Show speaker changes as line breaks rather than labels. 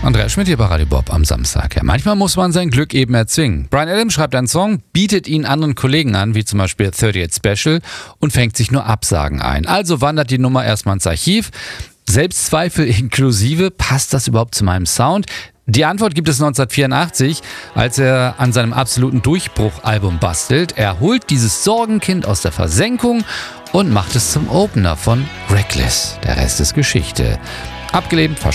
Andreas Schmidt hier bei Radio Bob am Samstag. Ja, manchmal muss man sein Glück eben erzwingen. Bryan Adams schreibt einen Song, bietet ihn anderen Kollegen an, wie zum Beispiel 38 Special, und fängt sich nur Absagen ein. Also wandert die Nummer erstmal ins Archiv. Selbstzweifel inklusive, passt das überhaupt zu meinem Sound? Die Antwort gibt es 1984, als er an seinem absoluten Durchbruchalbum bastelt. Er holt dieses Sorgenkind aus der Versenkung und macht es zum Opener von Reckless. Der Rest ist Geschichte. Abgelehnt,